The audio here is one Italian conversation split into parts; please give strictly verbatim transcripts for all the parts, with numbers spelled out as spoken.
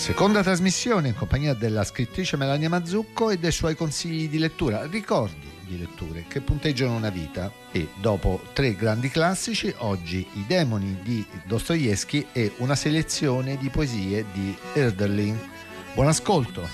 Seconda trasmissione in compagnia della scrittrice Melania Mazzucco e dei suoi consigli di lettura, ricordi di letture che punteggiano una vita. E dopo tre grandi classici, oggi I demoni di Dostoevskij e una selezione di poesie di Hölderlin. Buon ascolto.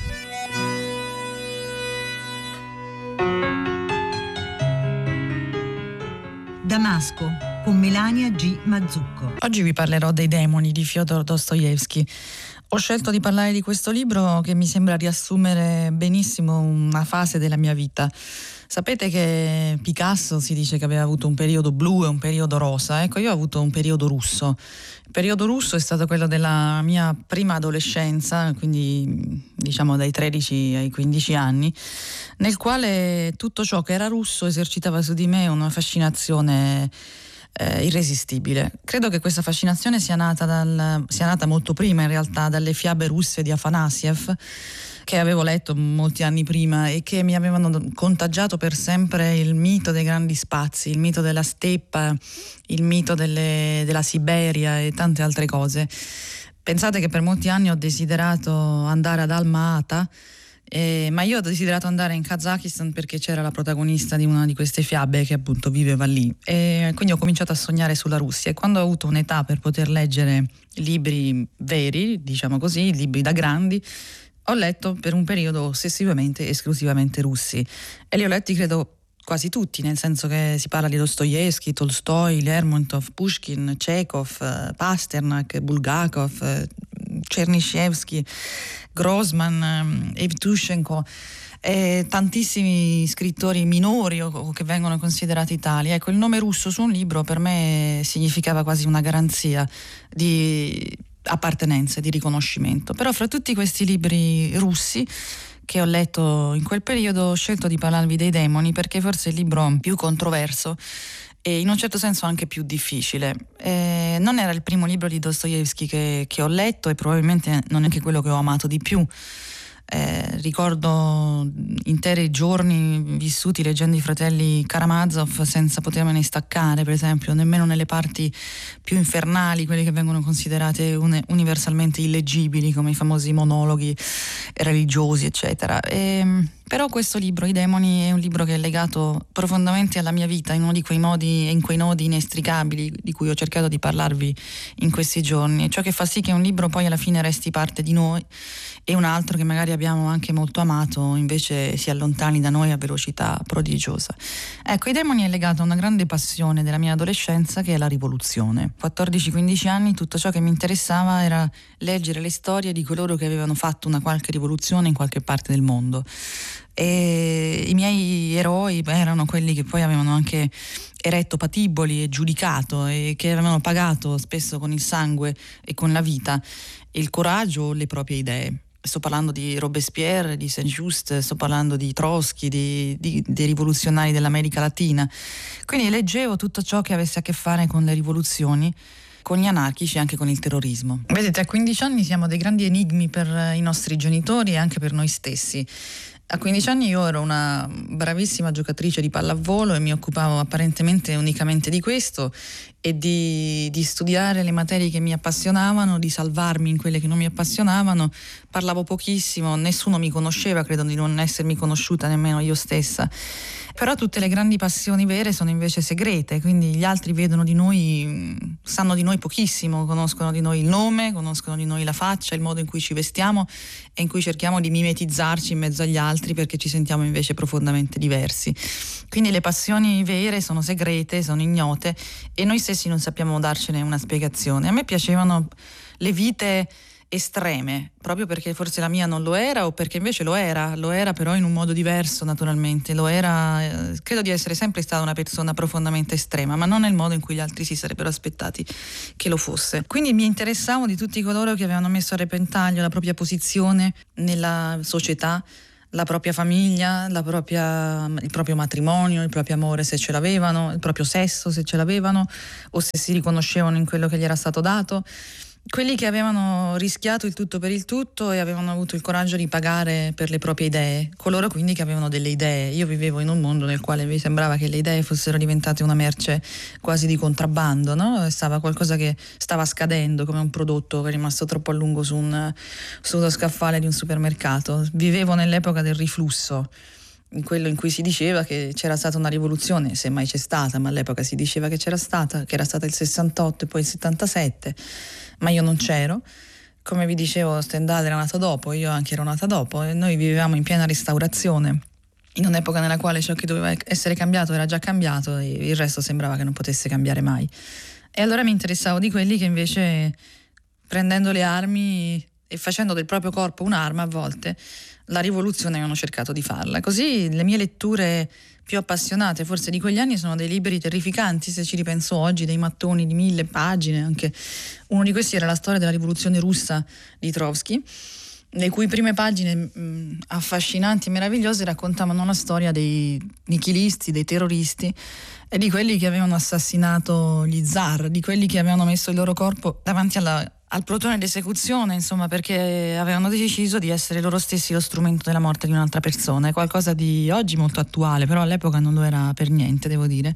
Damasco con Melania G. Mazzucco. Oggi vi parlerò dei demoni di Fyodor Dostoevskij. Ho scelto di parlare di questo libro che mi sembra riassumere benissimo una fase della mia vita. Sapete che Picasso si dice che aveva avuto un periodo blu e un periodo rosa. Ecco, io ho avuto un periodo russo. Il periodo russo è stato quello della mia prima adolescenza, quindi diciamo dai tredici ai quindici anni, nel quale tutto ciò che era russo esercitava su di me una fascinazione Eh, irresistibile. Credo che questa fascinazione sia nata, dal, sia nata molto prima in realtà dalle fiabe russe di Afanassiev, che avevo letto molti anni prima e che mi avevano contagiato per sempre il mito dei grandi spazi, il mito della steppa, il mito delle, della Siberia e tante altre cose. Pensate che per molti anni ho desiderato andare ad Alma-Ata, Eh, ma io ho desiderato andare in Kazakistan perché c'era la protagonista di una di queste fiabe che appunto viveva lì, e quindi ho cominciato a sognare sulla Russia. E quando ho avuto un'età per poter leggere libri veri, diciamo così, libri da grandi, ho letto per un periodo ossessivamente esclusivamente russi, e li ho letti credo quasi tutti, nel senso che si parla di Dostoevskij, Tolstoi, Lermontov, Pushkin, Chekhov, Pasternak, Bulgakov, Chernyshevsky, Grossman, Evtushenko e tantissimi scrittori minori o, o che vengono considerati tali. Ecco, il nome russo su un libro per me significava quasi una garanzia di appartenenza, di riconoscimento. Però fra tutti questi libri russi che ho letto in quel periodo ho scelto di parlarvi dei demoni perché forse è il libro più controverso e in un certo senso anche più difficile. Eh, non era il primo libro di Dostoevskij che, che ho letto e probabilmente non è anche quello che ho amato di più. Eh, ricordo interi giorni vissuti leggendo i fratelli Karamazov senza potermene staccare, per esempio, nemmeno nelle parti più infernali, quelle che vengono considerate un- universalmente illeggibili, come i famosi monologhi religiosi, eccetera. E, però questo libro, I demoni, è un libro che è legato profondamente alla mia vita in uno di quei modi e in quei nodi inestricabili di cui ho cercato di parlarvi in questi giorni, e ciò che fa sì che un libro poi alla fine resti parte di noi e un altro che magari abbiamo anche molto amato invece si allontani da noi a velocità prodigiosa. Ecco, I demoni è legato a una grande passione della mia adolescenza, che è la rivoluzione. quattordici quindici anni, tutto ciò che mi interessava era leggere le storie di coloro che avevano fatto una qualche rivoluzione in qualche parte del mondo. E i miei eroi erano quelli che poi avevano anche eretto patiboli e giudicato e che avevano pagato spesso con il sangue e con la vita il coraggio o le proprie idee. Sto parlando di Robespierre, di Saint-Just, sto parlando di Trotsky, di, di, dei rivoluzionari dell'America Latina. Quindi leggevo tutto ciò che avesse a che fare con le rivoluzioni, con gli anarchici e anche con il terrorismo. Vedete, a quindici anni siamo dei grandi enigmi per i nostri genitori e anche per noi stessi. A quindici anni io ero una bravissima giocatrice di pallavolo e mi occupavo apparentemente unicamente di questo e di, di studiare le materie che mi appassionavano, di salvarmi in quelle che non mi appassionavano. Parlavo pochissimo, nessuno mi conosceva, credo di non essermi conosciuta nemmeno io stessa. Però tutte le grandi passioni vere sono invece segrete, quindi gli altri vedono di noi, sanno di noi pochissimo, conoscono di noi il nome, conoscono di noi la faccia, il modo in cui ci vestiamo e in cui cerchiamo di mimetizzarci in mezzo agli altri perché ci sentiamo invece profondamente diversi. Quindi le passioni vere sono segrete, sono ignote e noi stessi non sappiamo darcene una spiegazione. A me piacevano le vite estreme, proprio perché forse la mia non lo era o perché invece lo era, lo era però in un modo diverso naturalmente, lo era, eh, credo di essere sempre stata una persona profondamente estrema, ma non nel modo in cui gli altri si sarebbero aspettati che lo fosse. Quindi mi interessavo di tutti coloro che avevano messo a repentaglio la propria posizione nella società, la propria famiglia, la propria, il proprio matrimonio, il proprio amore se ce l'avevano, il proprio sesso se ce l'avevano o se si riconoscevano in quello che gli era stato dato. quelli che avevano rischiato il tutto per il tutto e avevano avuto il coraggio di pagare per le proprie idee, coloro quindi che avevano delle idee. Io vivevo in un mondo nel quale mi sembrava che le idee fossero diventate una merce quasi di contrabbando, no? Stava qualcosa che stava scadendo, come un prodotto che è rimasto troppo a lungo su un, su uno scaffale di un supermercato. Vivevo nell'epoca del riflusso, in quello in cui si diceva che c'era stata una rivoluzione, se mai c'è stata, ma all'epoca si diceva che c'era stata, che era stata il sessantotto e poi il settantasette, ma io non c'ero. Come vi dicevo, Stendhal era nato dopo, io anche ero nata dopo, e noi vivevamo in piena restaurazione, in un'epoca nella quale ciò che doveva essere cambiato era già cambiato e il resto sembrava che non potesse cambiare mai. E allora mi interessavo di quelli che invece, prendendo le armi e facendo del proprio corpo un'arma, a volte la rivoluzione avevano cercato di farla. Così le mie letture più appassionate forse di quegli anni sono dei libri terrificanti, se ci ripenso oggi, dei mattoni di mille pagine. Anche uno di questi era la storia della rivoluzione russa di Trotsky, le cui prime pagine mh, affascinanti e meravigliose raccontavano la storia dei nichilisti, dei terroristi e di quelli che avevano assassinato gli zar, di quelli che avevano messo il loro corpo davanti alla al plotone d'esecuzione, insomma, perché avevano deciso di essere loro stessi lo strumento della morte di un'altra persona. È qualcosa di oggi molto attuale, però all'epoca non lo era per niente, devo dire.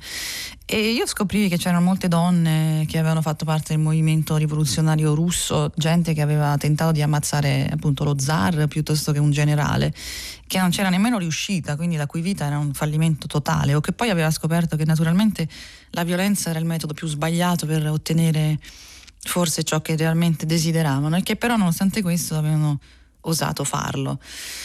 E io scoprivi che c'erano molte donne che avevano fatto parte del movimento rivoluzionario russo, gente che aveva tentato di ammazzare appunto lo zar piuttosto che un generale, che non c'era nemmeno riuscita, quindi la cui vita era un fallimento totale, o che poi aveva scoperto che naturalmente la violenza era il metodo più sbagliato per ottenere forse ciò che realmente desideravano, e che però nonostante questo avevano osato farlo.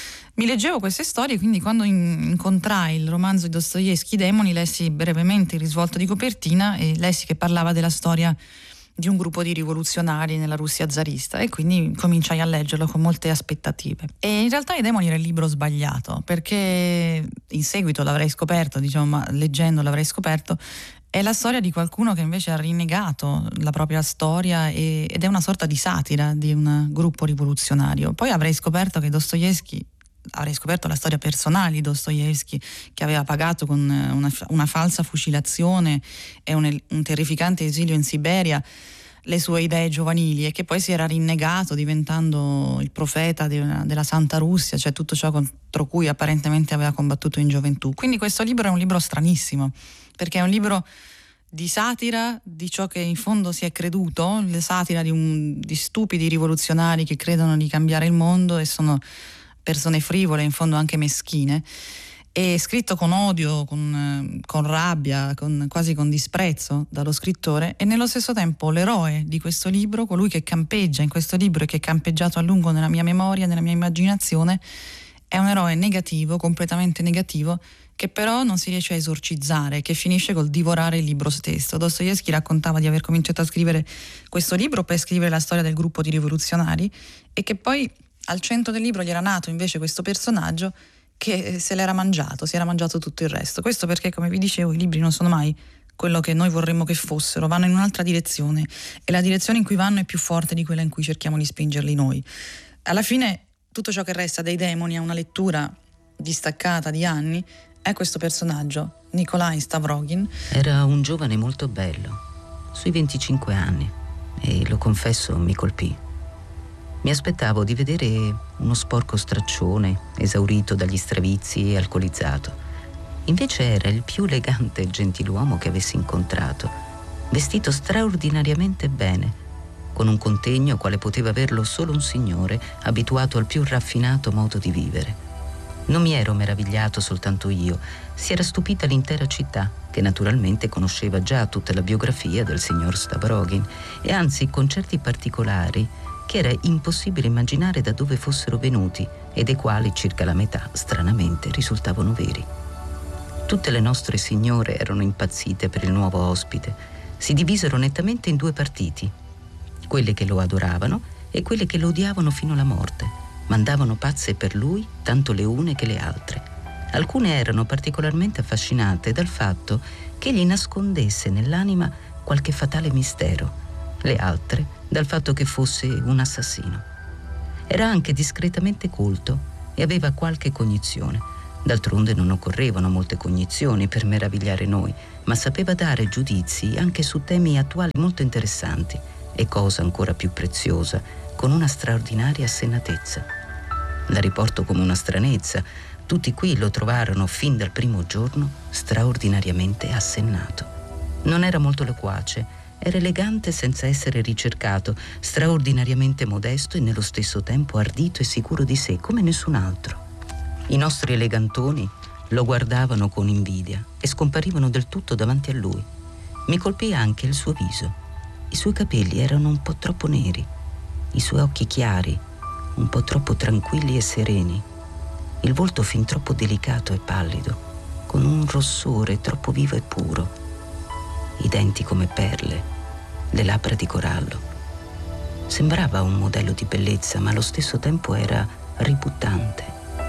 Mi leggevo queste storie, quindi quando in- incontrai il romanzo di Dostoevskij, I demoni, lessi brevemente il risvolto di copertina e lessi che parlava della storia di un gruppo di rivoluzionari nella Russia zarista, e quindi cominciai a leggerlo con molte aspettative. E in realtà I demoni era il libro sbagliato, perché in seguito l'avrei scoperto, diciamo, ma leggendo l'avrei scoperto, è la storia di qualcuno che invece ha rinnegato la propria storia e, ed è una sorta di satira di un gruppo rivoluzionario. Poi avrei scoperto che Dostoevskij, avrei scoperto la storia personale di Dostoevskij, che aveva pagato con una, una falsa fucilazione e un, un terrificante esilio in Siberia le sue idee giovanili, e che poi si era rinnegato diventando il profeta de, della Santa Russia, cioè tutto ciò contro cui apparentemente aveva combattuto in gioventù. Quindi questo libro è un libro stranissimo, perché è un libro di satira di ciò che in fondo si è creduto, la satira di, un, di stupidi rivoluzionari che credono di cambiare il mondo e sono persone frivole, in fondo anche meschine, e scritto con odio, con, con rabbia, con, quasi con disprezzo dallo scrittore. E nello stesso tempo l'eroe di questo libro, colui che campeggia in questo libro e che è campeggiato a lungo nella mia memoria, nella mia immaginazione, è un eroe negativo, completamente negativo, che però non si riesce a esorcizzare, che finisce col divorare il libro stesso. Dostoevskij raccontava di aver cominciato a scrivere questo libro per scrivere la storia del gruppo di rivoluzionari, e che poi al centro del libro gli era nato invece questo personaggio che se l'era mangiato, si era mangiato tutto il resto. Questo perché, come vi dicevo, i libri non sono mai quello che noi vorremmo che fossero, vanno in un'altra direzione, e la direzione in cui vanno è più forte di quella in cui cerchiamo di spingerli noi. Alla fine tutto ciò che resta dei demoni a una lettura distaccata di anni è questo personaggio, Nikolai Stavrogin. Era un giovane molto bello, sui venticinque anni, e lo confesso mi colpì. Mi aspettavo di vedere uno sporco straccione, esaurito dagli stravizi e alcolizzato. Invece era il più elegante e gentiluomo che avessi incontrato, vestito straordinariamente bene, con un contegno quale poteva averlo solo un signore abituato al più raffinato modo di vivere. Non mi ero meravigliato soltanto io, si era stupita l'intera città, che naturalmente conosceva già tutta la biografia del signor Stavrogin, e anzi con certi particolari che era impossibile immaginare da dove fossero venuti e dei quali circa la metà, stranamente, risultavano veri. Tutte le nostre signore erano impazzite per il nuovo ospite. Si divisero nettamente in due partiti, quelle che lo adoravano e quelle che lo odiavano fino alla morte. Mandavano pazze per lui, tanto le une che le altre. Alcune erano particolarmente affascinate dal fatto che egli nascondesse nell'anima qualche fatale mistero, le altre dal fatto che fosse un assassino. Era anche discretamente colto e aveva qualche cognizione. D'altronde non occorrevano molte cognizioni per meravigliare noi, ma sapeva dare giudizi anche su temi attuali molto interessanti, e, cosa ancora più preziosa, con una straordinaria assennatezza. La riporto come una stranezza. Tutti qui lo trovarono fin dal primo giorno straordinariamente assennato. Non era molto loquace, era elegante senza essere ricercato, straordinariamente modesto e nello stesso tempo ardito e sicuro di sé come nessun altro. I nostri elegantoni lo guardavano con invidia e scomparivano del tutto davanti a lui. Mi colpì anche il suo viso. I suoi capelli erano un po' troppo neri, i suoi occhi chiari, un po' troppo tranquilli e sereni, il volto fin troppo delicato e pallido, con un rossore troppo vivo e puro, i denti come perle, le labbra di corallo. Sembrava un modello di bellezza, ma allo stesso tempo era ributtante.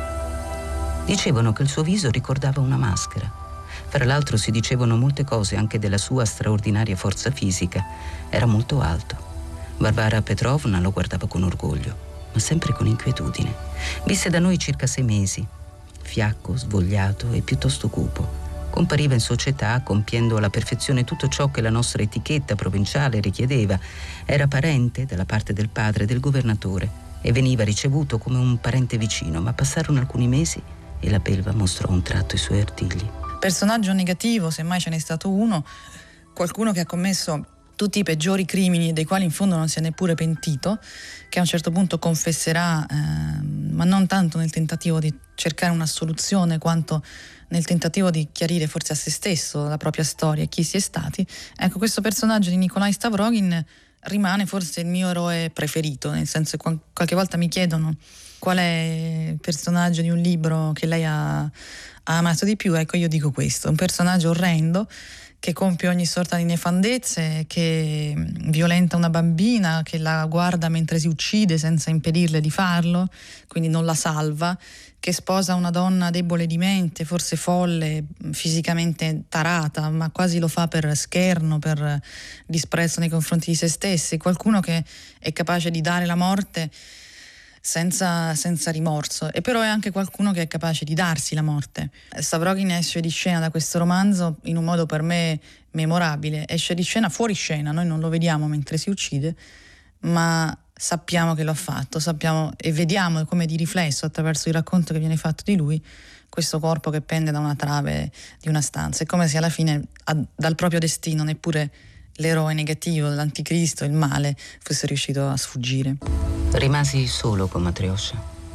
Dicevano che il suo viso ricordava una maschera. Fra l'altro si dicevano molte cose anche della sua straordinaria forza fisica. Era molto alto. Varvara Petrovna lo guardava con orgoglio, ma sempre con inquietudine. Visse da noi circa sei mesi. Fiacco, svogliato e piuttosto cupo. Compariva in società compiendo alla perfezione tutto ciò che la nostra etichetta provinciale richiedeva. Era parente, dalla parte del padre, del governatore e veniva ricevuto come un parente vicino, ma passarono alcuni mesi e la belva mostrò un tratto i suoi artigli. Personaggio negativo, se mai ce n'è stato uno, qualcuno che ha commesso tutti i peggiori crimini dei quali in fondo non si è neppure pentito, che a un certo punto confesserà, eh, ma non tanto nel tentativo di cercare una soluzione quanto nel tentativo di chiarire forse a se stesso la propria storia e chi si è stati. Ecco, questo personaggio di Nikolai Stavrogin rimane forse il mio eroe preferito, nel senso che qualche volta mi chiedono qual è il personaggio di un libro che lei ha, ha amato di più. Ecco, io dico questo, un personaggio orrendo che compie ogni sorta di nefandezze, che violenta una bambina, che la guarda mentre si uccide senza impedirle di farlo, quindi non la salva, che sposa una donna debole di mente, forse folle, fisicamente tarata, ma quasi lo fa per scherno, per disprezzo nei confronti di se stessi, qualcuno che è capace di dare la morte senza, senza rimorso, e però è anche qualcuno che è capace di darsi la morte. Stavrogin esce di scena da questo romanzo in un modo per me memorabile, esce di scena fuori scena, noi non lo vediamo mentre si uccide, ma sappiamo che lo ha fatto, sappiamo e vediamo come di riflesso attraverso il racconto che viene fatto di lui questo corpo che pende da una trave di una stanza. È come se alla fine a, dal proprio destino neppure l'eroe negativo, l'anticristo, il male fosse riuscito a sfuggire. Rimasi solo con Matryoshka.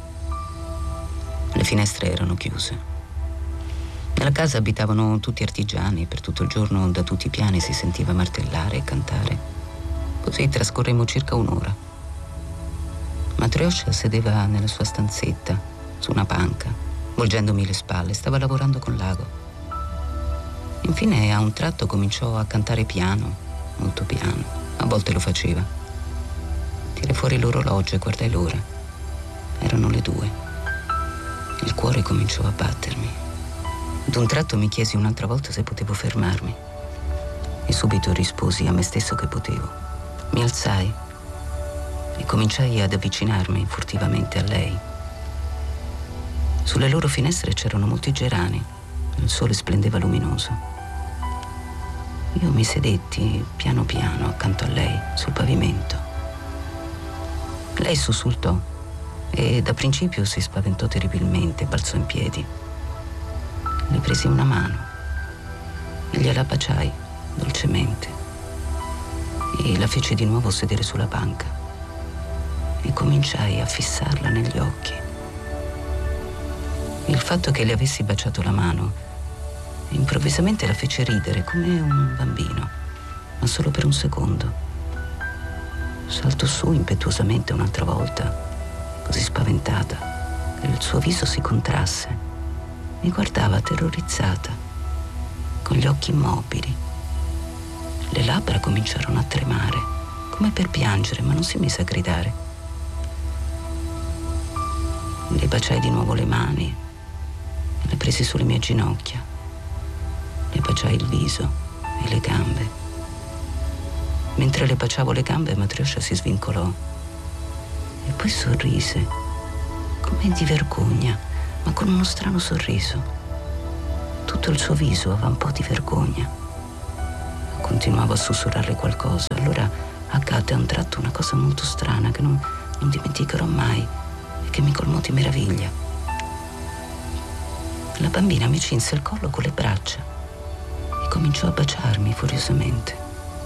Le finestre erano chiuse. Nella casa abitavano tutti artigiani, per tutto il giorno da tutti i piani si sentiva martellare e cantare. Così trascorremmo circa un'ora. Matryoshka sedeva nella sua stanzetta, su una panca, volgendomi le spalle, stava lavorando con l'ago. Infine a un tratto cominciò a cantare piano, molto piano, a volte lo faceva. Tirai fuori l'orologio e guardai l'ora. Erano le due. Il cuore cominciò a battermi. Ad un tratto mi chiesi un'altra volta se potevo fermarmi e subito risposi a me stesso che potevo. Mi alzai e cominciai ad avvicinarmi furtivamente a lei. Sulle loro finestre c'erano molti gerani, il sole splendeva luminoso. Io mi sedetti piano piano accanto a lei sul pavimento. Lei sussultò e da principio si spaventò terribilmente, balzò in piedi. Le presi una mano e gliela baciai dolcemente e la feci di nuovo sedere sulla panca e cominciai a fissarla negli occhi. Il fatto che le avessi baciato la mano improvvisamente la fece ridere come un bambino, ma solo per un secondo. Saltò su impetuosamente un'altra volta, così spaventata che il suo viso si contrasse. Mi guardava terrorizzata, con gli occhi immobili. Le labbra cominciarono a tremare, come per piangere, ma non si mise a gridare. Le baciai di nuovo le mani, le presi sulle mie ginocchia. Le baciai il viso e le gambe. Mentre le baciavo le gambe, Matryoshka si svincolò e poi sorrise, come di vergogna, ma con uno strano sorriso. Tutto il suo viso aveva un po' di vergogna. Continuavo a sussurrarle qualcosa, allora accadde a un tratto una cosa molto strana che non, non dimenticherò mai e che mi colmò di meraviglia. La bambina mi cinse il collo con le braccia e cominciò a baciarmi furiosamente.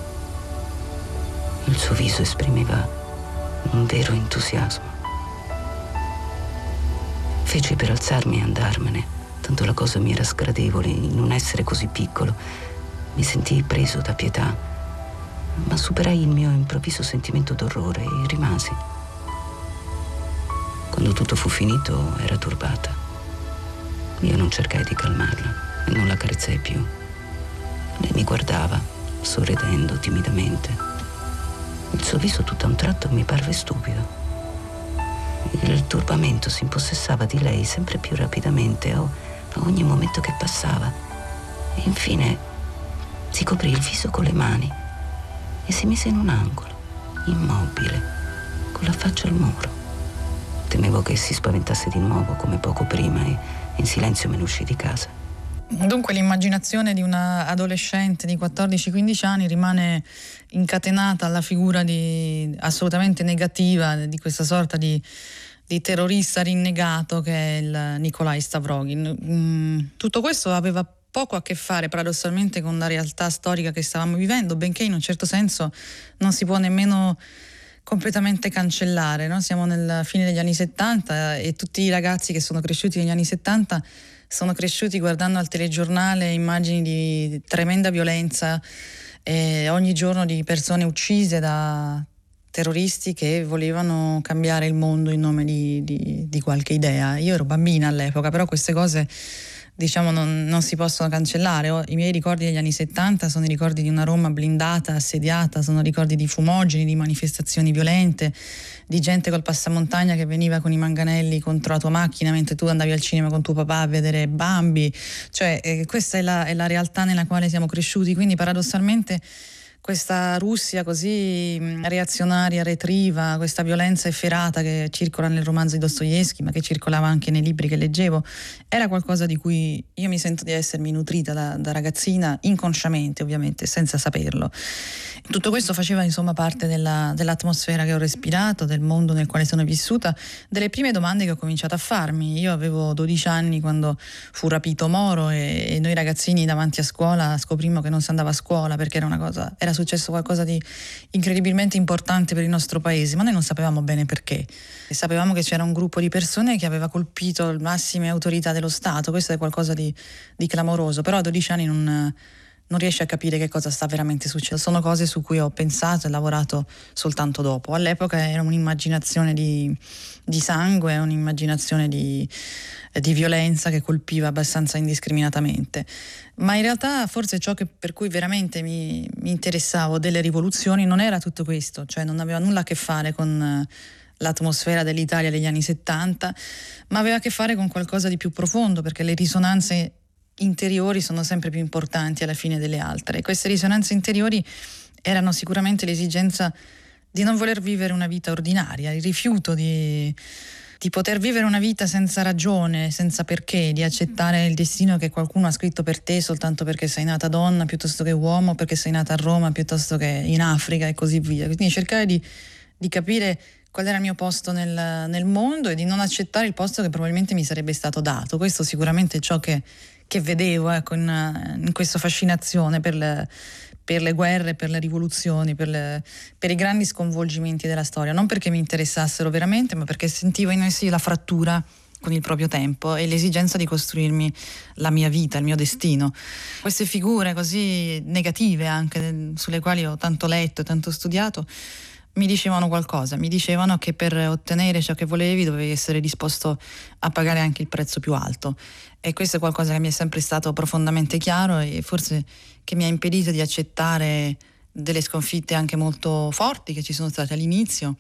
Il suo viso esprimeva un vero entusiasmo. Feci per alzarmi e andarmene, tanto la cosa mi era sgradevole in un essere così piccolo. Mi sentii preso da pietà, ma superai il mio improvviso sentimento d'orrore e rimasi. Quando tutto fu finito era turbata. Io non cercai di calmarla e non la carezzai più. Lei mi guardava, sorridendo timidamente. Il suo viso tutto a un tratto mi parve stupido. Il turbamento si impossessava di lei sempre più rapidamente a, a ogni momento che passava. E infine si coprì il viso con le mani e si mise in un angolo, immobile, con la faccia al muro. Temevo che si spaventasse di nuovo come poco prima e in silenzio me ne uscì di casa. Dunque l'immaginazione di una adolescente di quattordici quindici anni rimane incatenata alla figura di, assolutamente negativa di questa sorta di, di terrorista rinnegato che è il Nikolai Stavrogin. Mm, tutto questo aveva poco a che fare paradossalmente con la realtà storica che stavamo vivendo, benché in un certo senso non si può nemmeno completamente cancellare, no? Siamo nella fine degli anni settanta e tutti i ragazzi che sono cresciuti negli anni settanta sono cresciuti guardando al telegiornale immagini di tremenda violenza e ogni giorno di persone uccise da terroristi che volevano cambiare il mondo in nome di, di, di qualche idea. Io ero bambina all'epoca, però queste cose diciamo non, non si possono cancellare. I miei ricordi degli anni settanta sono i ricordi di una Roma blindata, assediata, sono ricordi di fumogeni, di manifestazioni violente, di gente col passamontagna che veniva con i manganelli contro la tua macchina mentre tu andavi al cinema con tuo papà a vedere Bambi. Cioè eh, questa è la, è la realtà nella quale siamo cresciuti, quindi paradossalmente questa Russia così reazionaria, retriva, questa violenza efferata che circola nel romanzo di Dostoevskij, ma che circolava anche nei libri che leggevo, era qualcosa di cui io mi sento di essermi nutrita da, da ragazzina, inconsciamente ovviamente, senza saperlo. Tutto questo faceva insomma parte della, dell'atmosfera che ho respirato, del mondo nel quale sono vissuta, delle prime domande che ho cominciato a farmi. Io avevo dodici anni quando fu rapito Moro e, e noi ragazzini davanti a scuola scoprimmo che non si andava a scuola perché era una cosa, era successo qualcosa di incredibilmente importante per il nostro paese, ma noi non sapevamo bene perché. E sapevamo che c'era un gruppo di persone che aveva colpito le massime autorità dello Stato. Questo è qualcosa di, di clamoroso, però a dodici anni non, non riesci a capire che cosa sta veramente succedendo. Sono cose su cui ho pensato e lavorato soltanto dopo. All'epoca era un'immaginazione di, di sangue, un'immaginazione di, di violenza che colpiva abbastanza indiscriminatamente. Ma in realtà forse ciò che, per cui veramente mi, mi interessavo delle rivoluzioni non era tutto questo, cioè non aveva nulla a che fare con l'atmosfera dell'Italia degli anni settanta, ma aveva a che fare con qualcosa di più profondo, perché le risonanze interiori sono sempre più importanti alla fine delle altre. E queste risonanze interiori erano sicuramente l'esigenza di non voler vivere una vita ordinaria, il rifiuto di... di poter vivere una vita senza ragione, senza perché, di accettare il destino che qualcuno ha scritto per te soltanto perché sei nata donna piuttosto che uomo, perché sei nata a Roma piuttosto che in Africa e così via. Quindi cercare di, di capire qual era il mio posto nel, nel mondo e di non accettare il posto che probabilmente mi sarebbe stato dato. Questo sicuramente è ciò che, che vedevo ecco, in, in questa fascinazione per le, per le guerre, per le rivoluzioni, per, le, per i grandi sconvolgimenti della storia, non perché mi interessassero veramente, ma perché sentivo in essi la frattura con il proprio tempo e l'esigenza di costruirmi la mia vita, il mio destino. Queste figure così negative anche, sulle quali ho tanto letto e tanto studiato, mi dicevano qualcosa, mi dicevano che per ottenere ciò che volevi dovevi essere disposto a pagare anche il prezzo più alto. E questo è qualcosa che mi è sempre stato profondamente chiaro e forse che mi ha impedito di accettare delle sconfitte anche molto forti che ci sono state all'inizio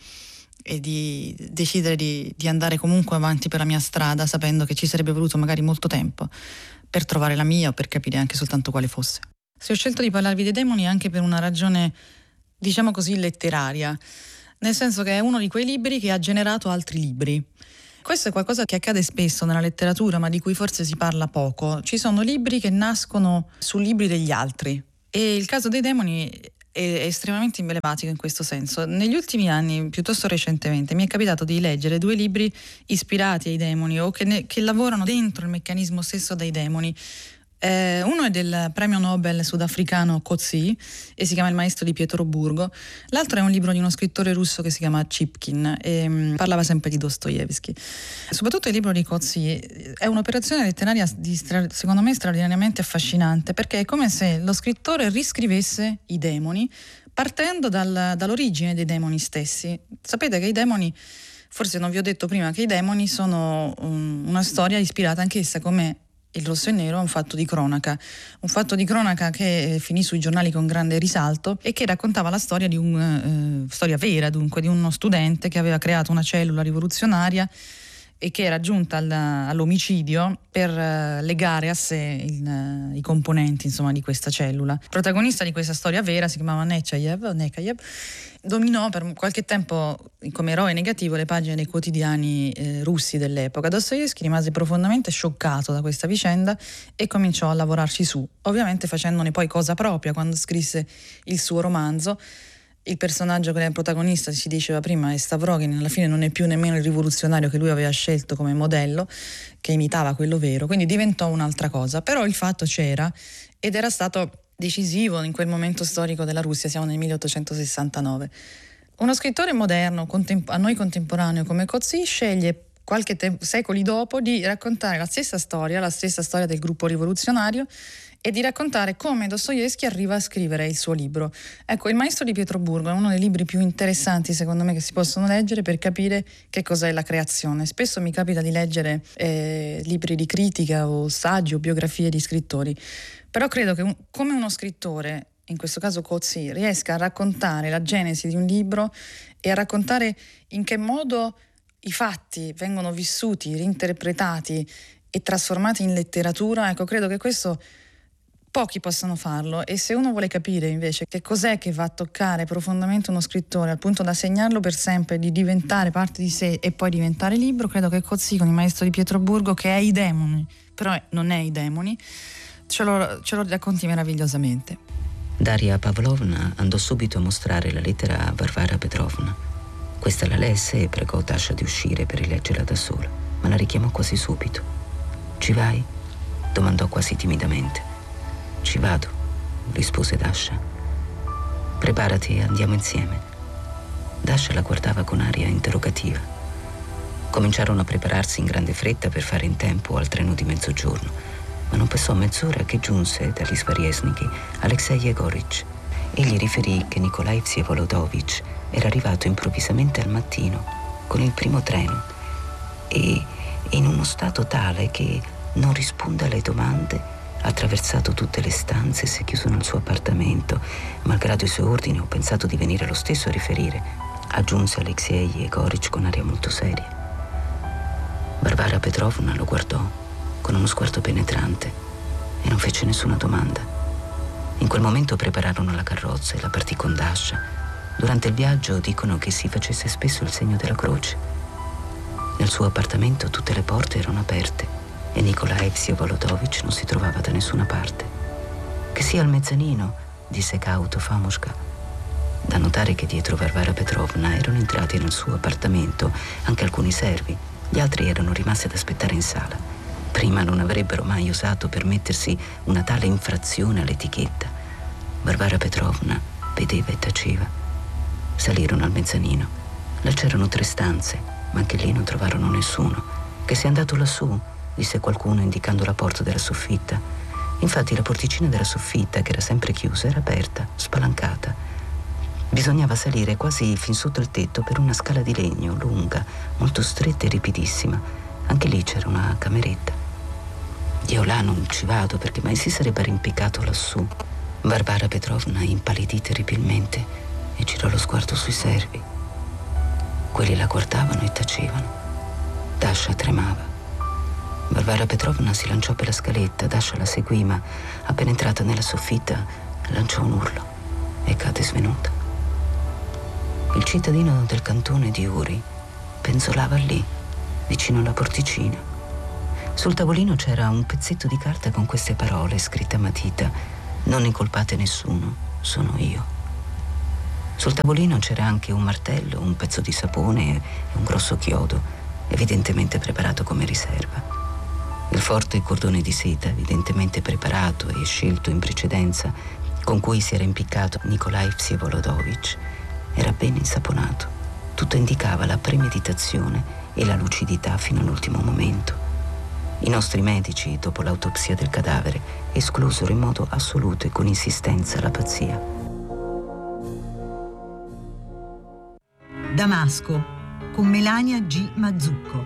e di decidere di, di andare comunque avanti per la mia strada, sapendo che ci sarebbe voluto magari molto tempo per trovare la mia o per capire anche soltanto quale fosse. Se ho scelto di parlarvi dei demoni anche per una ragione, diciamo così, letteraria, nel senso che è uno di quei libri che ha generato altri libri. Questo è qualcosa che accade spesso nella letteratura, ma di cui forse si parla poco. Ci sono libri che nascono su libri degli altri e il caso dei demoni è estremamente emblematico in questo senso. Negli ultimi anni, piuttosto recentemente, mi è capitato di leggere due libri ispirati ai demoni o che, ne, che lavorano dentro il meccanismo stesso dei demoni. Eh, uno è del premio Nobel sudafricano Coetzee e si chiama Il maestro di Pietroburgo. L'altro è un libro di uno scrittore russo che si chiama Chipkin e um, parlava sempre di Dostoevsky. Soprattutto il libro di Coetzee è un'operazione letteraria di stra- secondo me straordinariamente affascinante, perché è come se lo scrittore riscrivesse i demoni partendo dal, dall'origine dei demoni stessi. Sapete che i demoni, forse non vi ho detto prima, che i demoni sono um, una storia ispirata anch'essa, come Il rosso e nero, è un fatto di cronaca, un fatto di cronaca che eh, finì sui giornali con grande risalto e che raccontava la storia di un eh, storia vera, dunque, di uno studente che aveva creato una cellula rivoluzionaria e che era giunta al, all'omicidio per uh, legare a sé il, uh, i componenti, insomma, di questa cellula. Il protagonista di questa storia vera si chiamava Nechayev, o Nechayev, dominò per qualche tempo come eroe negativo le pagine dei quotidiani eh, russi dell'epoca. Dostoevsky rimase profondamente scioccato da questa vicenda e cominciò a lavorarci su, ovviamente facendone poi cosa propria quando scrisse il suo romanzo. Il personaggio che è il protagonista, si diceva prima, è Stavrogin, alla fine non è più nemmeno il rivoluzionario che lui aveva scelto come modello, che imitava quello vero, quindi diventò un'altra cosa. Però il fatto c'era ed era stato decisivo in quel momento storico della Russia, siamo nel milleottocentosessantanove. Uno scrittore moderno, contempo- a noi contemporaneo come Coetzee, sceglie qualche te- secoli dopo di raccontare la stessa storia, la stessa storia del gruppo rivoluzionario, e di raccontare come Dostoevsky arriva a scrivere il suo libro. Ecco, Il maestro di Pietroburgo è uno dei libri più interessanti, secondo me, che si possono leggere per capire che cos'è la creazione. Spesso mi capita di leggere eh, libri di critica o saggi o biografie di scrittori, però credo che un, come uno scrittore, in questo caso Coetzee, riesca a raccontare la genesi di un libro e a raccontare in che modo i fatti vengono vissuti, reinterpretati e trasformati in letteratura, ecco, credo che questo pochi possono farlo. E se uno vuole capire invece che cos'è che va a toccare profondamente uno scrittore al punto da segnarlo per sempre, di diventare parte di sé e poi diventare libro, credo che Coetzee, con Il maestro di Pietroburgo, che è i demoni, però non è i demoni, ce lo, ce lo racconti meravigliosamente. Daria Pavlovna andò subito a mostrare la lettera a Varvara Petrovna. Questa la lesse e pregò Dasha di uscire per rileggerla da sola, ma la richiamò quasi subito. «Ci vai?» domandò quasi timidamente. «Ci vado», rispose Dasha. «Preparati e andiamo insieme». Dasha la guardava con aria interrogativa. Cominciarono a prepararsi in grande fretta per fare in tempo al treno di mezzogiorno, ma non passò mezz'ora che giunse dagli Svariesniki Alexei Yegorich. Egli riferì che Nikolai Vsevolodovich era arrivato improvvisamente al mattino con il primo treno e in uno stato tale che non risponde alle domande. Ha attraversato tutte le stanze e si è chiuso nel suo appartamento. Malgrado i suoi ordini, ho pensato di venire lo stesso a riferire, aggiunse Alexei Yegorich con aria molto seria. Varvara Petrovna lo guardò con uno sguardo penetrante e non fece nessuna domanda. In quel momento prepararono la carrozza e la partì con Dasha. Durante il viaggio dicono che si facesse spesso il segno della croce. Nel suo appartamento tutte le porte erano aperte e Nikolai Vsevolodovich non si trovava da nessuna parte. «Che sia al mezzanino», disse cauto Famushka. Da notare che dietro Varvara Petrovna erano entrati nel suo appartamento anche alcuni servi. Gli altri erano rimasti ad aspettare in sala. Prima non avrebbero mai osato permettersi una tale infrazione all'etichetta. Varvara Petrovna vedeva e taceva. Salirono al mezzanino. Là c'erano tre stanze, ma anche lì non trovarono nessuno. «Che sei andato lassù?» disse qualcuno indicando la porta della soffitta. Infatti la porticina della soffitta, che era sempre chiusa, era aperta, spalancata. Bisognava salire quasi fin sotto il tetto per una scala di legno lunga, molto stretta e ripidissima. Anche lì c'era una cameretta. «Io là non ci vado perché mai si sarebbe arrampicato lassù». Varvara Petrovna impallidì terribilmente e girò lo sguardo sui servi. Quelli la guardavano e tacevano. Dasha tremava. Varvara Petrovna si lanciò per la scaletta, Dasha la seguì, ma appena entrata nella soffitta lanciò un urlo e cadde svenuta. Il cittadino del cantone di Uri penzolava lì, vicino alla porticina. Sul tavolino c'era un pezzetto di carta con queste parole scritte a matita: «Non incolpate nessuno, sono io». Sul tavolino c'era anche un martello, un pezzo di sapone e un grosso chiodo, evidentemente preparato come riserva. Il forte cordone di seta, evidentemente preparato e scelto in precedenza, con cui si era impiccato Nikolai Vsevolodovich, era ben insaponato. Tutto indicava la premeditazione e la lucidità fino all'ultimo momento. I nostri medici, dopo l'autopsia del cadavere, esclusero in modo assoluto e con insistenza la pazzia. Damasco, con Melania G. Mazzucco.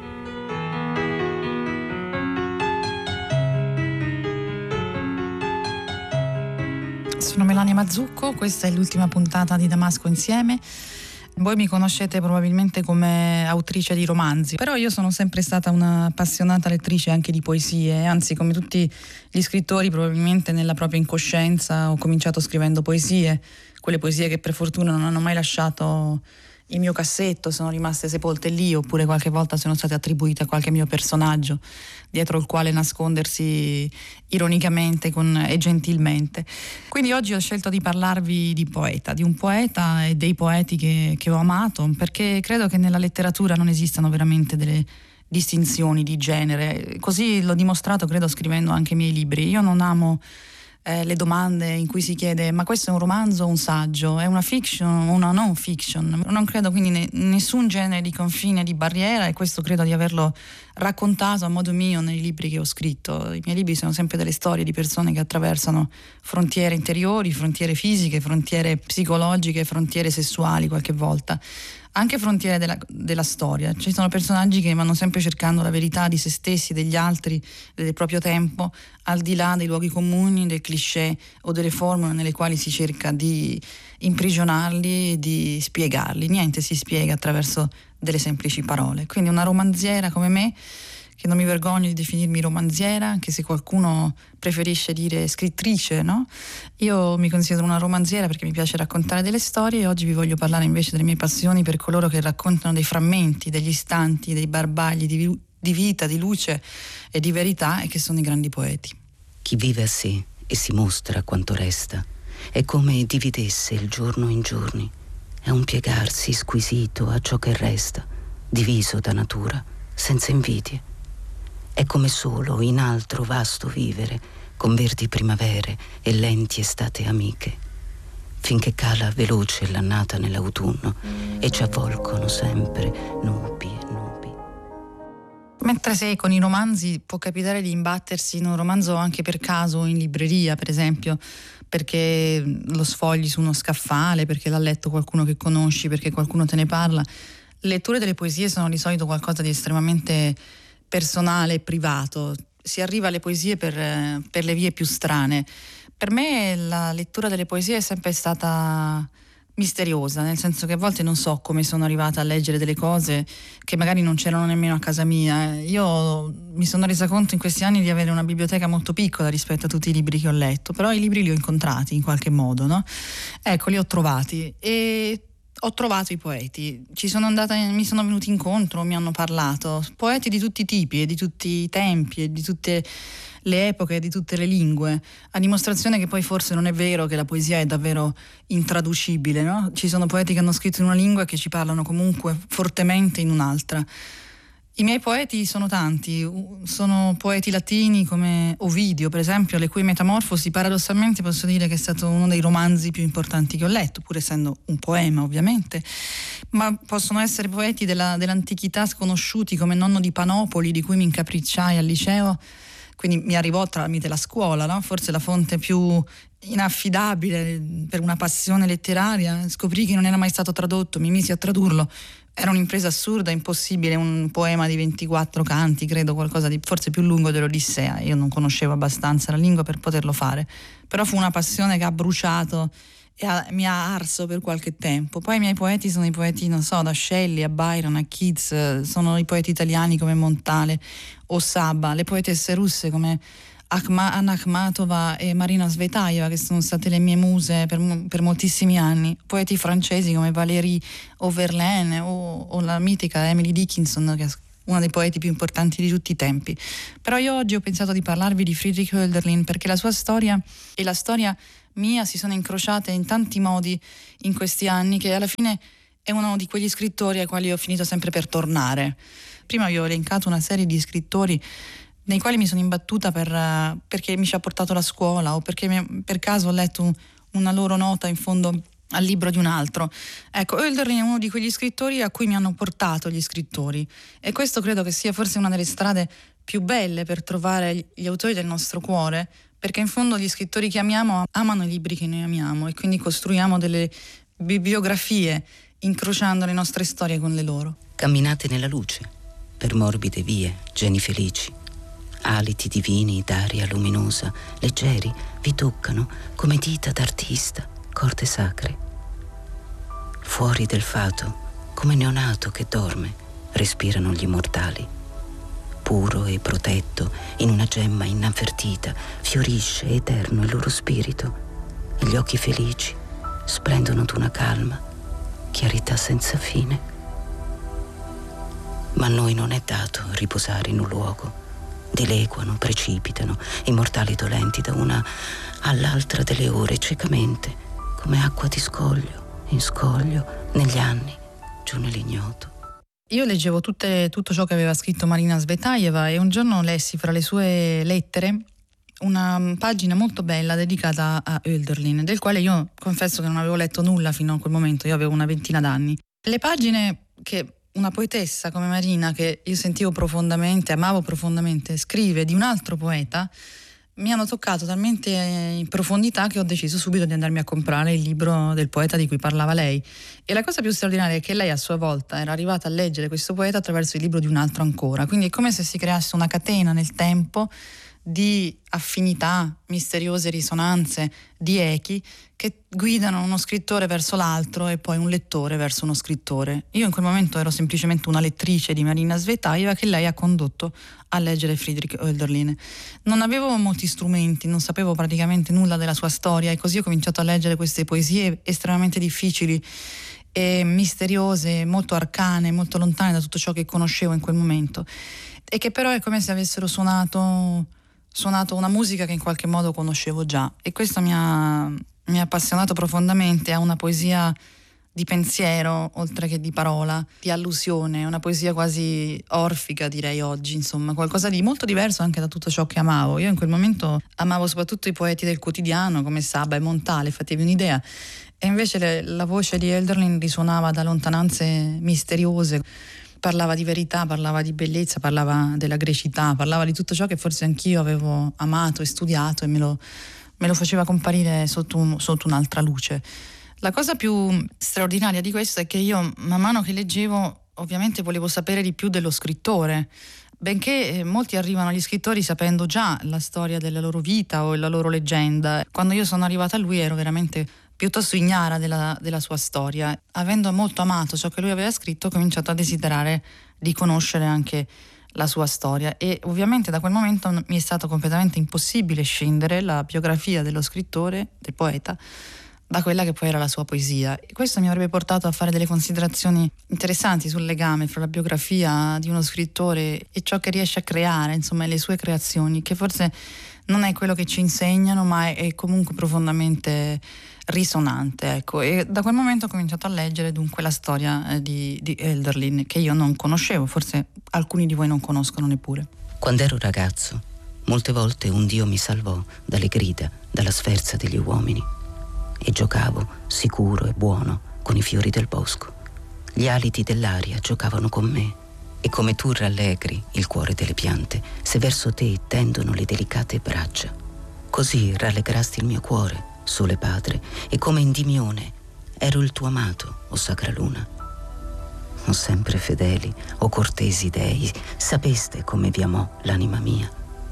Sono Melania Mazzucco, questa è l'ultima puntata di Damasco Insieme. Voi mi conoscete probabilmente come autrice di romanzi, però io sono sempre stata una appassionata lettrice anche di poesie, anzi come tutti gli scrittori probabilmente nella propria incoscienza ho cominciato scrivendo poesie, quelle poesie che per fortuna non hanno mai lasciato il mio cassetto, sono rimaste sepolte lì, oppure qualche volta sono state attribuite a qualche mio personaggio dietro il quale nascondersi ironicamente con, e gentilmente. Quindi oggi ho scelto di parlarvi di poeta, di un poeta e dei poeti che, che ho amato, perché credo che nella letteratura non esistano veramente delle distinzioni di genere. Così l'ho dimostrato, credo, scrivendo anche i miei libri. Io non amo Eh, le domande in cui si chiede ma questo è un romanzo o un saggio, è una fiction o una non fiction. Non credo quindi ne, nessun genere di confine, di barriera, e questo credo di averlo raccontato a modo mio nei libri che ho scritto. I miei libri sono sempre delle storie di persone che attraversano frontiere interiori, frontiere fisiche, frontiere psicologiche, frontiere sessuali qualche volta, anche frontiere della, della storia. Ci sono personaggi che vanno sempre cercando la verità di se stessi, degli altri, del proprio tempo, al di là dei luoghi comuni, del cliché o delle formule nelle quali si cerca di imprigionarli e di spiegarli. Niente si spiega attraverso delle semplici parole. Quindi una romanziera come me, che non mi vergogno di definirmi romanziera, anche se qualcuno preferisce dire scrittrice, no? Io mi considero una romanziera perché mi piace raccontare delle storie, e oggi vi voglio parlare invece delle mie passioni per coloro che raccontano dei frammenti, degli istanti, dei barbagli di, di vita, di luce e di verità, e che sono i grandi poeti. Chi vive a sé e si mostra quanto resta, è come dividesse il giorno in giorni, è un piegarsi squisito a ciò che resta, diviso da natura, senza invidie. È come solo in altro vasto vivere, con verdi primavere e lenti estate amiche, finché cala veloce l'annata nell'autunno e ci avvolgono sempre nubi e nubi. Mentre se con i romanzi può capitare di imbattersi in un romanzo anche per caso in libreria, per esempio, perché lo sfogli su uno scaffale, perché l'ha letto qualcuno che conosci, perché qualcuno te ne parla, le letture delle poesie sono di solito qualcosa di estremamente personale e privato. Si arriva alle poesie per, per le vie più strane. Per me la lettura delle poesie è sempre stata misteriosa, nel senso che a volte non so come sono arrivata a leggere delle cose che magari non c'erano nemmeno a casa mia. Io mi sono resa conto in questi anni di avere una biblioteca molto piccola rispetto a tutti i libri che ho letto, però i libri li ho incontrati in qualche modo, no? Ecco, li ho trovati e ho trovato i poeti, ci sono andata, mi sono venuti incontro, mi hanno parlato, poeti di tutti i tipi e di tutti i tempi e di tutte le epoche e di tutte le lingue, a dimostrazione che poi forse non è vero che la poesia è davvero intraducibile, no? Ci sono poeti che hanno scritto in una lingua e che ci parlano comunque fortemente in un'altra. I miei poeti sono tanti, sono poeti latini come Ovidio, per esempio, le cui Metamorfosi paradossalmente posso dire che è stato uno dei romanzi più importanti che ho letto, pur essendo un poema ovviamente, ma possono essere poeti della, dell'antichità sconosciuti come Nonno di Panopoli, di cui mi incapricciai al liceo, quindi mi arrivò tramite la scuola, no? Forse la fonte più inaffidabile per una passione letteraria. Scoprì che non era mai stato tradotto, mi misi a tradurlo. Era un'impresa assurda, impossibile, un poema di ventiquattro canti, credo, qualcosa di forse più lungo dell'Odissea. Io non conoscevo abbastanza la lingua per poterlo fare, però fu una passione che ha bruciato e ha, mi ha arso per qualche tempo. Poi i miei poeti sono i poeti, non so, da Shelley a Byron a Keats, sono i poeti italiani come Montale o Saba, le poetesse russe come Anna Akhmatova e Marina Svetaeva, che sono state le mie muse per, per moltissimi anni, poeti francesi come Valéry o Verlaine o, o la mitica Emily Dickinson, che ha uno dei poeti più importanti di tutti i tempi. Però io oggi ho pensato di parlarvi di Friedrich Hölderlin perché la sua storia e la storia mia si sono incrociate in tanti modi in questi anni, che alla fine è uno di quegli scrittori ai quali ho finito sempre per tornare. Prima vi ho elencato una serie di scrittori nei quali mi sono imbattuta per, perché mi ci ha portato la scuola o perché mi, per caso ho letto un, una loro nota in fondo al libro di un altro. Ecco, Hölderlin è uno di quegli scrittori a cui mi hanno portato gli scrittori, e questo credo che sia forse una delle strade più belle per trovare gli autori del nostro cuore, perché in fondo gli scrittori che amiamo amano i libri che noi amiamo e quindi costruiamo delle bibliografie incrociando le nostre storie con le loro. Camminate nella luce, per morbide vie, geni felici. Aliti divini d'aria luminosa, leggeri, vi toccano come dita d'artista, corde sacre. Fuori del fato, come neonato che dorme, respirano gli immortali. Puro e protetto, in una gemma inavvertita, fiorisce eterno il loro spirito, e gli occhi felici splendono d'una calma, chiarità senza fine. Ma a noi non è dato riposare in un luogo. Dileguano, precipitano, immortali dolenti da una all'altra delle ore ciecamente, come acqua di scoglio in scoglio, negli anni, giù nell'ignoto. Io leggevo tutte, tutto ciò che aveva scritto Marina Zvetaeva e un giorno lessi fra le sue lettere una pagina molto bella dedicata a Hölderlin, del quale io confesso che non avevo letto nulla fino a quel momento, io avevo una ventina d'anni. Le pagine che una poetessa come Marina, che io sentivo profondamente, amavo profondamente, scrive di un altro poeta, mi hanno toccato talmente in profondità che ho deciso subito di andarmi a comprare il libro del poeta di cui parlava lei. E la cosa più straordinaria è che lei a sua volta era arrivata a leggere questo poeta attraverso il libro di un altro ancora, quindi è come se si creasse una catena nel tempo di affinità, misteriose risonanze, di echi che guidano uno scrittore verso l'altro e poi un lettore verso uno scrittore. Io in quel momento ero semplicemente una lettrice di Marina Zvetaeva che lei ha condotto a leggere Friedrich Hölderlin. Non avevo molti strumenti, non sapevo praticamente nulla della sua storia e così ho cominciato a leggere queste poesie estremamente difficili e misteriose, molto arcane, molto lontane da tutto ciò che conoscevo in quel momento, e che però è come se avessero suonato suonato una musica che in qualche modo conoscevo già, e questo mi ha, mi ha appassionato profondamente a una poesia di pensiero oltre che di parola, di allusione, una poesia quasi orfica direi oggi, insomma qualcosa di molto diverso anche da tutto ciò che amavo. Io in quel momento amavo soprattutto i poeti del quotidiano come Saba e Montale, fatevi un'idea, e invece le, la voce di Hölderlin risuonava da lontananze misteriose. Parlava di verità, parlava di bellezza, parlava della grecità, parlava di tutto ciò che forse anch'io avevo amato e studiato e me lo, me lo faceva comparire sotto, un, sotto un'altra luce. La cosa più straordinaria di questo è che io, man mano che leggevo, ovviamente volevo sapere di più dello scrittore, benché molti arrivano agli scrittori sapendo già la storia della loro vita o la loro leggenda. Quando io sono arrivata a lui ero veramente piuttosto ignara della, della sua storia. Avendo molto amato ciò che lui aveva scritto, ho cominciato a desiderare di conoscere anche la sua storia, e ovviamente da quel momento mi è stato completamente impossibile scindere la biografia dello scrittore, del poeta, da quella che poi era la sua poesia. E questo mi avrebbe portato a fare delle considerazioni interessanti sul legame fra la biografia di uno scrittore e ciò che riesce a creare, insomma, le sue creazioni, che forse non è quello che ci insegnano, ma è, è comunque profondamente risonante, ecco. E da quel momento ho cominciato a leggere dunque la storia eh, di, di Hölderlin, che io non conoscevo, forse alcuni di voi non conoscono neppure. Quando ero ragazzo, molte volte un Dio mi salvò dalle grida, dalla sferza degli uomini, e giocavo sicuro e buono con i fiori del bosco. Gli aliti dell'aria giocavano con me, e come tu rallegri il cuore delle piante se verso te tendono le delicate braccia, così rallegrasti il mio cuore, sole padre, e come Endimione ero il tuo amato, o sacra luna. O sempre fedeli, o cortesi dei, sapeste come vi amò l'anima mia.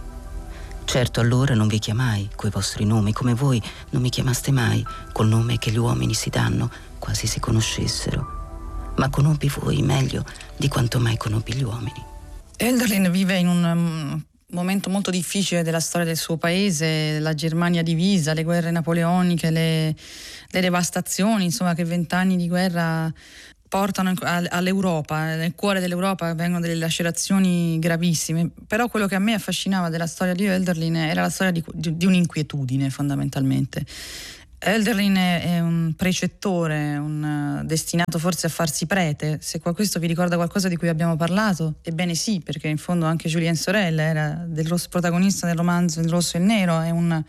Certo allora non vi chiamai coi vostri nomi, come voi non mi chiamaste mai col nome che gli uomini si danno quasi si conoscessero, ma conobbi voi meglio di quanto mai conobbi gli uomini. Hölderlin vive in un um, momento molto difficile della storia del suo paese, la Germania divisa, le guerre napoleoniche, le, le devastazioni, insomma, che vent'anni di guerra portano all'Europa, nel cuore dell'Europa avvengono delle lacerazioni gravissime, però quello che a me affascinava della storia di Hölderlin era la storia di, di, di un'inquietudine fondamentalmente. Hölderlin è un precettore, un destinato forse a farsi prete. Se questo vi ricorda qualcosa di cui abbiamo parlato, ebbene sì, perché in fondo anche Julien Sorel era del rosso, protagonista del romanzo Il rosso e il nero, è un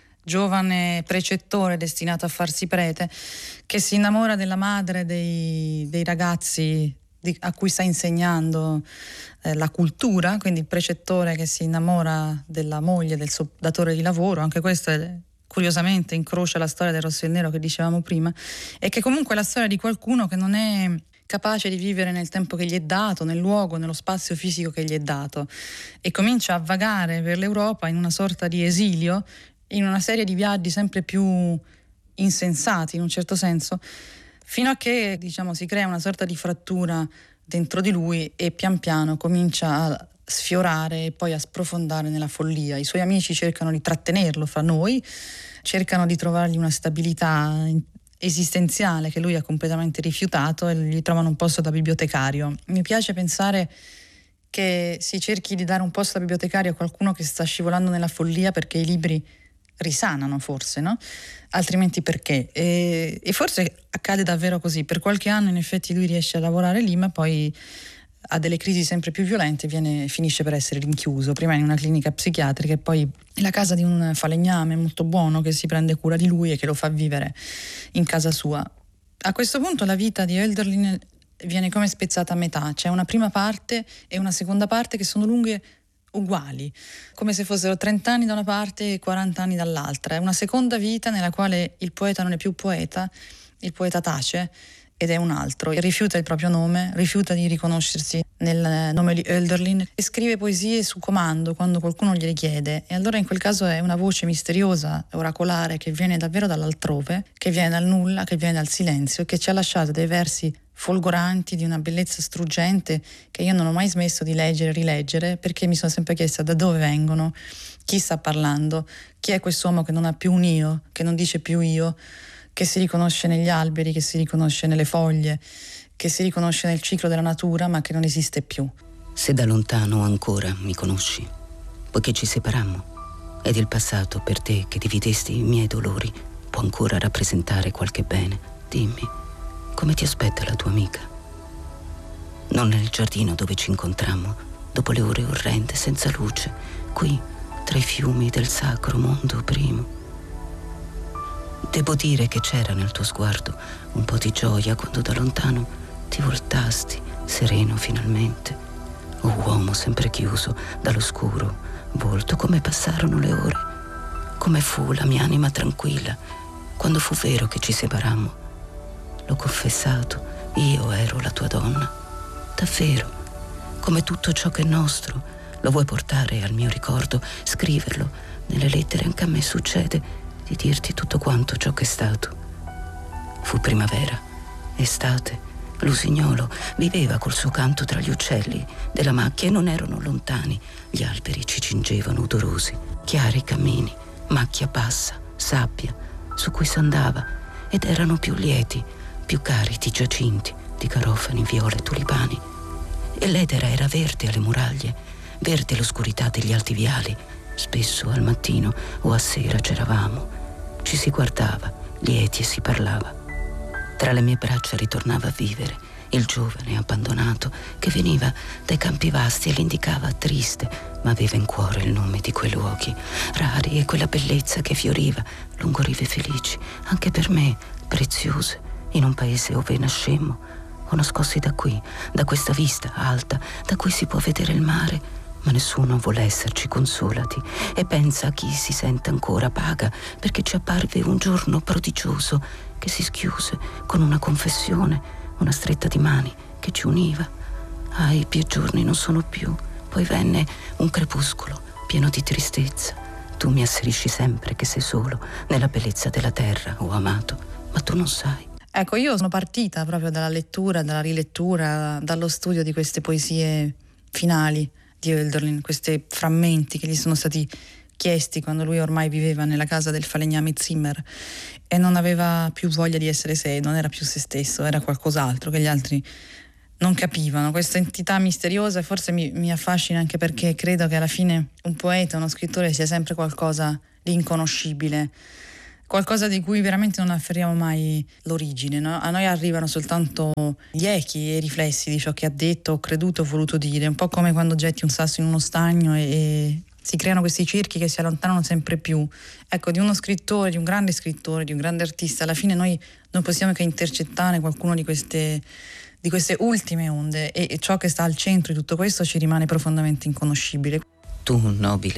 giovane precettore destinato a farsi prete che si innamora della madre dei, dei ragazzi di, a cui sta insegnando eh, la cultura, quindi il precettore che si innamora della moglie del suo datore di lavoro. Anche questo è, curiosamente incrocia la storia del rosso e il nero che dicevamo prima, e che comunque è la storia di qualcuno che non è capace di vivere nel tempo che gli è dato, nel luogo, nello spazio fisico che gli è dato, e comincia a vagare per l'Europa in una sorta di esilio, in una serie di viaggi sempre più insensati in un certo senso, fino a che, diciamo, si crea una sorta di frattura dentro di lui e pian piano comincia a sfiorare e poi a sprofondare nella follia. I suoi amici cercano di trattenerlo fra noi, cercano di trovargli una stabilità esistenziale che lui ha completamente rifiutato, e gli trovano un posto da bibliotecario. Mi piace pensare che si cerchi di dare un posto da bibliotecario a qualcuno che sta scivolando nella follia, perché i libri risanano forse, no? Altrimenti perché? E, e forse accade davvero così. Per qualche anno in effetti lui riesce a lavorare lì, ma poi ha delle crisi sempre più violente e viene, finisce per essere rinchiuso, prima in una clinica psichiatrica e poi la casa di un falegname molto buono che si prende cura di lui e che lo fa vivere in casa sua. A questo punto la vita di Hölderlin viene come spezzata a metà. C'è una prima parte e una seconda parte che sono lunghe uguali, come se fossero trenta anni da una parte e quaranta anni dall'altra. È una seconda vita nella quale il poeta non è più poeta, il poeta tace ed è un altro, rifiuta il proprio nome, rifiuta di riconoscersi nel nome di Hölderlin e scrive poesie su comando quando qualcuno gliele chiede, e allora in quel caso è una voce misteriosa, oracolare, che viene davvero dall'altrove, che viene dal nulla, che viene dal silenzio, che ci ha lasciato dei versi folgoranti di una bellezza struggente che io non ho mai smesso di leggere e rileggere, perché mi sono sempre chiesta da dove vengono, chi sta parlando, chi è quest'uomo che non ha più un io, che non dice più io, che si riconosce negli alberi, che si riconosce nelle foglie, che si riconosce nel ciclo della natura, ma che non esiste più. Se da lontano ancora mi conosci, poiché ci separammo, ed il passato per te che dividesti i miei dolori può ancora rappresentare qualche bene, dimmi, come ti aspetta la tua amica? Non nel giardino dove ci incontrammo, dopo le ore orrende, senza luce, qui, tra i fiumi del sacro mondo primo. Devo dire che c'era nel tuo sguardo un po' di gioia quando da lontano ti voltasti, sereno finalmente. O uomo sempre chiuso dall'oscuro volto, come passarono le ore, come fu la mia anima tranquilla quando fu vero che ci separammo. L'ho confessato, io ero la tua donna, davvero, come tutto ciò che è nostro. Lo vuoi portare al mio ricordo, scriverlo nelle lettere? Anche a me succede di dirti tutto quanto ciò che è stato. Fu primavera, estate, l'usignolo viveva col suo canto tra gli uccelli della macchia e non erano lontani. Gli alberi ci cingevano odorosi, chiari cammini, macchia bassa, sabbia su cui s'andava, ed erano più lieti, più cari di giacinti, di garofani, viole e tulipani. E l'edera era verde alle muraglie, verde l'oscurità degli alti viali. Spesso al mattino o a sera c'eravamo, ci si guardava, lieti, e si parlava. Tra le mie braccia ritornava a vivere il giovane abbandonato che veniva dai campi vasti e l'indicava triste, ma aveva in cuore il nome di quei luoghi rari e quella bellezza che fioriva lungo rive felici, anche per me preziose, in un paese ove nascemmo, o nascosti da qui, da questa vista alta, da cui si può vedere il mare. Ma nessuno vuole esserci consolati e pensa a chi si sente ancora paga, perché ci apparve un giorno prodigioso che si schiuse con una confessione, una stretta di mani che ci univa. Ah, i miei giorni non sono più. Poi venne un crepuscolo pieno di tristezza. Tu mi asserisci sempre che sei solo nella bellezza della terra, oh amato, ma tu non sai. Ecco, io sono partita proprio dalla lettura, dalla rilettura, dallo studio di queste poesie finali di Hölderlin, questi frammenti che gli sono stati chiesti quando lui ormai viveva nella casa del falegname Zimmer e non aveva più voglia di essere sé, non era più se stesso, era qualcos'altro che gli altri non capivano. Questa entità misteriosa forse mi, mi affascina anche perché credo che alla fine un poeta, uno scrittore sia sempre qualcosa di inconoscibile, qualcosa di cui veramente non afferriamo mai l'origine, no? A noi arrivano soltanto gli echi e i riflessi di ciò che ha detto, creduto, voluto dire, un po' come quando getti un sasso in uno stagno e, e si creano questi cerchi che si allontanano sempre più. Ecco, di uno scrittore, di un grande scrittore, di un grande artista, alla fine noi non possiamo che intercettare qualcuno di queste, di queste ultime onde e, e ciò che sta al centro di tutto questo ci rimane profondamente inconoscibile. Tu, nobile,